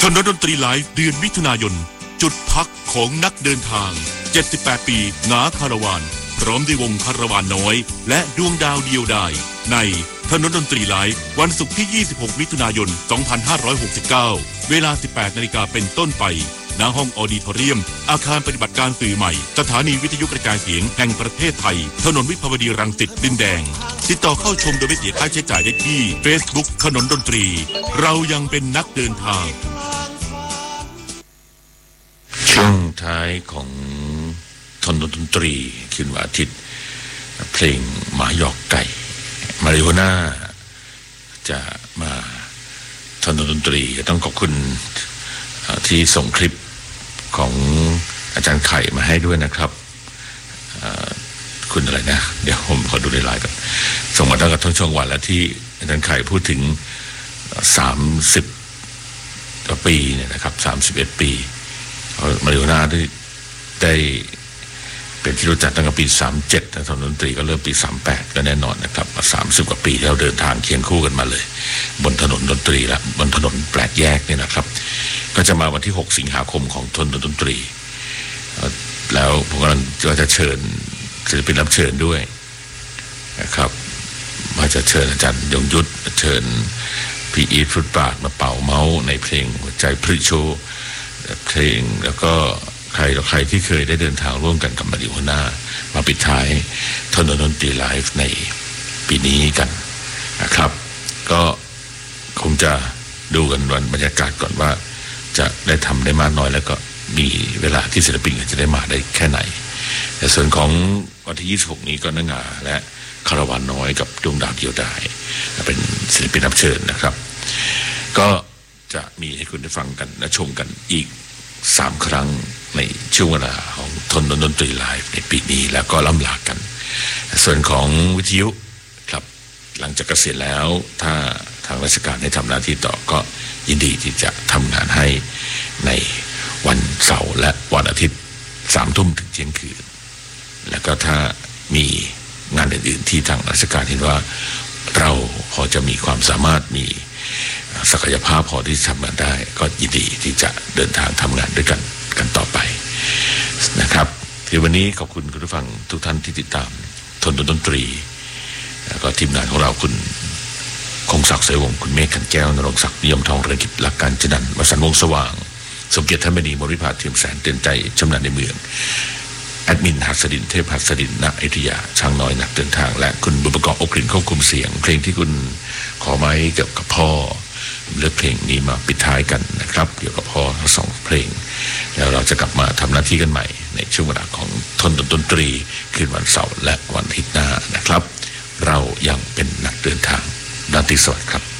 ถนนดนตรีไลฟ์เดือนมิถุนายนจุดพักของนักเดินทาง78ปีหงาคาราวานพร้อมด้วยวงคาราวานน้อยและดวงดาวเดียวดายในถนนดนตรีไลฟ์วันศุกร์ที่26มิถุนายน2569เวลา 18 นาฬิกาเป็นต้นไปณห้องออดิทอเรียมอาคารปฏิบัติการสื่อใหม่สถานีวิทยุกระจายเสียงแห่งประเทศไทยถนนวิภาวดีรังสิตดินแดงติดต่อเข้าชมโดยไม่เสียค่าใช้จ่ายได้ที่ Facebook ถนนดนตรีเรายังเป็นนักเดินทางช่วงท้ายของถนนดนตรีคืนวันอาทิตย์เพลงหมาหยอกไก่มาริโอน่าจะมาถนนดนตรีต้องขอบคุณที่ส่งคลิปของอาจารย์ไข่มาให้ด้วยนะครับคุณอะไรนะเดี๋ยวผมขอดูในไลน์ก่อนส่งมาตั้งแต่ทั้งช่วงวันแล้วที่อาจารย์ไข่พูดถึง30 กว่าปีเนี่ยนะครับ31 ปีมาริโอน่าได้เป็นที่รู้จักตั้งแต่ปี37นะถนนดนตรีก็เริ่มปี38ก็แน่นอนนะครับ30 กว่าปีที่เราเดินทางเคียงคู่กันมาเลยบนถนนดนตรีและบนถนนแปลกแยกเนี่ยนะครับก็จะมาวันที่6 สิงหาคมของถนนดนตรีแล้วผมก็จะเชิญศิลปินรับเชิญด้วยนะครับว่าจะเชิญอาจารย์ยงยุทธเชิญพี่อีทฟุตบาทมาเป่าเมาส์ในเพลงหัวใจพริโชเพลงแล้วก็ใครที่เคยได้เดินทางร่วมกันกับมาริโอน่ามาปิดท้ายถนนดนตรีไลฟ์ในปีนี้กันนะครับก็คงจะดูกันวันบรรยากาศก่อนว่าจะได้ทำได้มากน้อยแล้วก็มีเวลาที่ศิลปินจะได้มาได้แค่ไหนแต่ส่วนของวันที่26นี้ก็นางาและคาราวานน้อยกับดวงดาวเดียวดายเป็นศิลปินรับเชิญนะครับก็จะมีให้คุณได้ฟังกันและชมกันอีก3 ครั้งในช่วงเวลาของถนนดนตรีไลฟ์ในปีนี้แล้วก็ล่ำลากันส่วนของวิทยุครับหลังจากเกษียณแล้วถ้าทางราชการให้ทำหน้าที่ต่อก็ยินดีที่จะทำงานให้ในวันเสาร์และวันอาทิตย์3 ทุ่มถึงเที่ยงคืนแล้วก็ถ้ามีงานอื่นๆที่ทางราชการเห็นว่าเราพอจะมีความสามารถมีศักยภาพพอที่จะทำงานได้ก็ยินดีที่จะเดินทางทำงานด้วยกันต่อไปนะครับที่วันนี้ขอบคุณคุณผู้ฟังทุกท่านที่ติดตามถนนดนตรีแล้วก็ทีมงานของเราคุณคงศักดิ์เสวงคุณเมฆขันแก้วนรงศักดิ์นิยมทองเรืองกิจหลักการจนันท์วสันต์วงสว่างสมเกียรติท่านบดีมริภาเทียมแสนเตือนใจชำนาญในเมืองแอดมินหัสดินเทพหัสดินณอยุธยาช่างน้อยนักเดินทางและคุณบุญประกอบอบกลิ่นควบคุมเสียงเพลงที่คุณขอมาเกี่ยวกับพ่อเลือกเพลงนี้มาปิดท้ายกันนะครับเกี่ยวกับพ่อทั้ง2 เพลงแล้วเราจะกลับมาทำหน้าที่กันใหม่ในช่วงเวลาของถนนดนตรีคืนวันเสาร์และวันอาทิตย์หน้านะครับเรายังเป็นนักเดินทางราตรีสวัสดิ์ครับ